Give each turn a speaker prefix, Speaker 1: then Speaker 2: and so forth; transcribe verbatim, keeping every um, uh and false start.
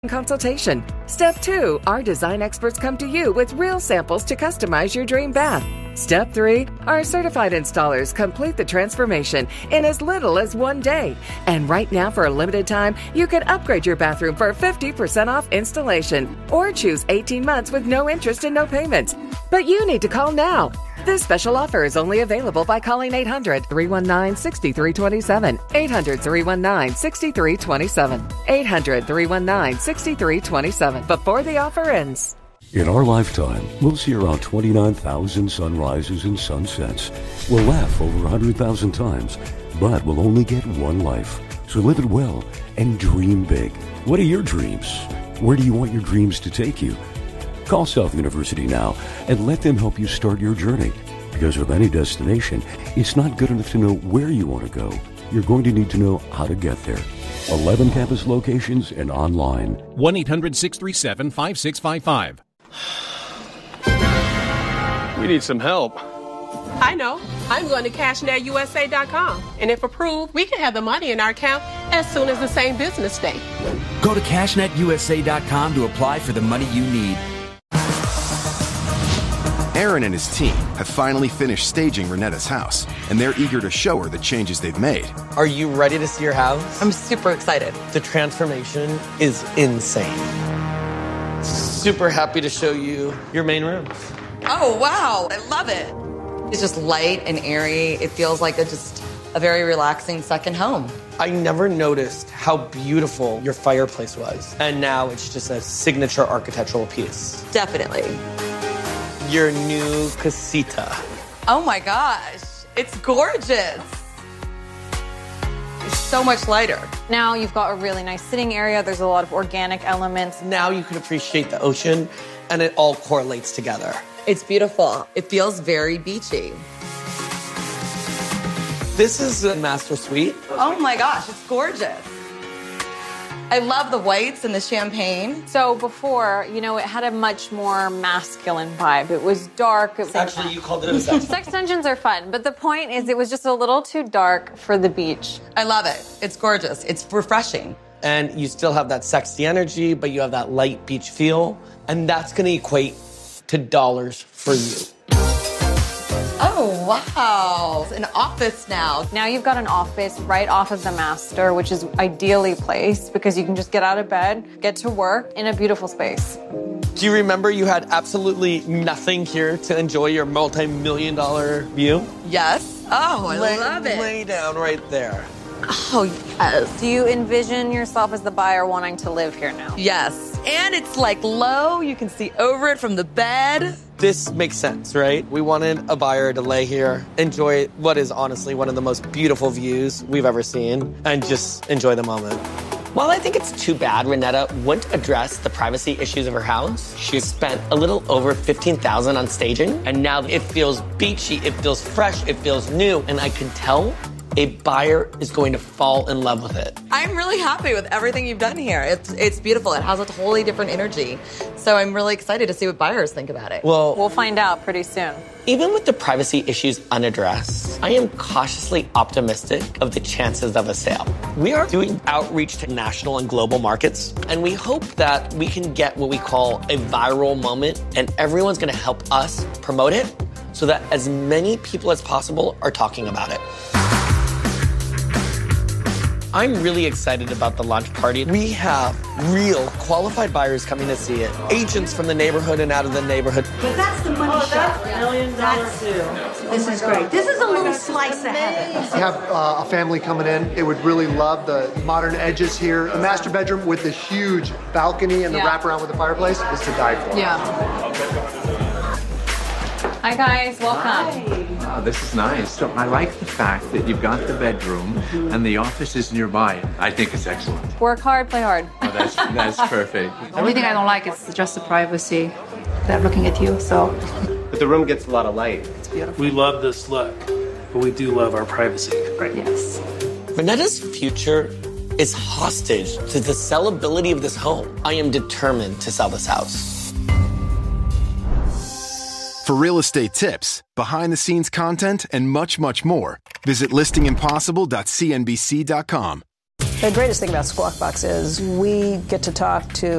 Speaker 1: consultation. Step two, our design experts come to you with real samples to customize your dream bath. Step three, our certified installers complete the transformation in as little as one day. And right now, for a limited time, you can upgrade your bathroom for fifty percent off installation or choose eighteen months with no interest and no payments. But you need to call now. This special offer is only available by calling eight hundred, three one nine, six three two seven, eight hundred, three one nine, six three two seven, eight hundred, three one nine, six three two seven before the offer ends.
Speaker 2: In our lifetime, we'll see around twenty-nine thousand sunrises and sunsets. We'll laugh over one hundred thousand times, but we'll only get one life. So live it well and dream big. What are your dreams? Where do you want your dreams to take you? Call South University now and let them help you start your journey. Because with any destination, it's not good enough to know where you want to go. You're going to need to know how to get there. eleven campus locations and online.
Speaker 3: one eight hundred, six three seven, five six five five.
Speaker 4: We need some help.
Speaker 5: I know. I'm going to cash net U S A dot com. And if approved, we can have the money in our account as soon as the same business day.
Speaker 6: Go to cash net U S A dot com to apply for the money you need.
Speaker 7: Aaron and his team have finally finished staging Renetta's house, and they're eager to show her the changes they've made.
Speaker 8: Are you ready to see your house?
Speaker 9: I'm super excited.
Speaker 8: The transformation is insane. Super happy to show you your main room.
Speaker 9: Oh, wow. I love it. It's just light and airy. It feels like a, just a very relaxing second home.
Speaker 8: I never noticed how beautiful your fireplace was. And now it's just a signature architectural piece.
Speaker 9: Definitely.
Speaker 8: Your new casita.
Speaker 9: Oh my gosh, it's gorgeous. It's so much lighter.
Speaker 10: Now you've got a really nice sitting area. There's a lot of organic elements.
Speaker 8: Now you can appreciate the ocean, and it all correlates together.
Speaker 9: It's beautiful. It feels very beachy.
Speaker 8: This is a master suite.
Speaker 9: Oh my gosh, it's gorgeous. I love the whites and the champagne.
Speaker 10: So before, you know, it had a much more masculine vibe. It was dark. It was
Speaker 8: Actually, you called it a sex.
Speaker 10: Sex dungeons are fun, but the point is it was just a little too dark for the beach.
Speaker 9: I love it. It's gorgeous. It's refreshing.
Speaker 8: And you still have that sexy energy, but you have that light beach feel. And that's going to equate to dollars for you.
Speaker 9: Oh, wow. An office now.
Speaker 10: Now you've got an office right off of the master, which is ideally placed because you can just get out of bed, get to work in a beautiful space.
Speaker 8: Do you remember you had absolutely nothing here to enjoy your multi-million dollar view?
Speaker 9: Yes. Oh, I
Speaker 8: lay,
Speaker 9: love it.
Speaker 8: Lay down right there.
Speaker 9: Oh, yes.
Speaker 10: Do you envision yourself as the buyer wanting to live here now?
Speaker 9: Yes. And it's like low. You can see over it from the bed.
Speaker 8: This makes sense, right? We wanted a buyer to lay here, enjoy what is honestly one of the most beautiful views we've ever seen, and just enjoy the moment.
Speaker 11: While I think it's too bad Renetta wouldn't address the privacy issues of her house, she spent a little over fifteen thousand dollars on staging, and now it feels beachy, it feels fresh, it feels new, and I can tell a buyer is going to fall in love with it.
Speaker 9: I'm really happy with everything you've done here. It's it's beautiful. It has a totally different energy. So I'm really excited to see what buyers think about it.
Speaker 8: Well,
Speaker 10: we'll find out pretty soon.
Speaker 11: Even with the privacy issues unaddressed, I am cautiously optimistic of the chances of a sale. We are doing outreach to national and global markets, and we hope that we can get what we call a viral moment, and everyone's going to help us promote it so that as many people as possible are talking about it. I'm really excited about the launch party.
Speaker 8: We have real qualified buyers coming to see it. Agents from the neighborhood and out of the neighborhood.
Speaker 12: But that's the money
Speaker 13: oh,
Speaker 12: shot.
Speaker 13: That's a million dollars too.
Speaker 12: This is great. This is a little slice of heaven.
Speaker 14: We have uh, a family coming in. They would really love the modern edges here. The master bedroom with the huge balcony and the
Speaker 10: yeah.
Speaker 14: wraparound with the fireplace is to die for.
Speaker 10: Yeah. Hi guys, welcome.
Speaker 15: Hi. Uh, this is nice. So I like the fact that you've got the bedroom mm-hmm. and the office is nearby. I think it's excellent.
Speaker 10: Work hard, play hard.
Speaker 15: Oh, that's that's perfect.
Speaker 16: The only thing I don't like is just the privacy. They're looking at you, so.
Speaker 17: But the room gets a lot of light.
Speaker 16: It's beautiful.
Speaker 18: We love this look, but we do love our privacy.
Speaker 16: Right. Yes.
Speaker 11: Renetta's future is hostage to the sellability of this home. I am determined to sell this house.
Speaker 7: For real estate tips, behind-the-scenes content, and much, much more, visit listing impossible dot c n b c dot com.
Speaker 19: The greatest thing about Squawk Box is we get to talk to